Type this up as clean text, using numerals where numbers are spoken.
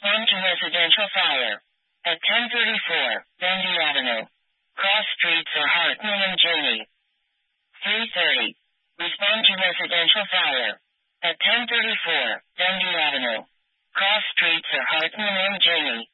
Respond to residential fire. At 10:34, Dundee Avenue. Cross streets are Hartman and Jamie. 3:30. Respond to residential fire. At 10:34, Dundee Avenue. Cross streets are Hartman and Jamie.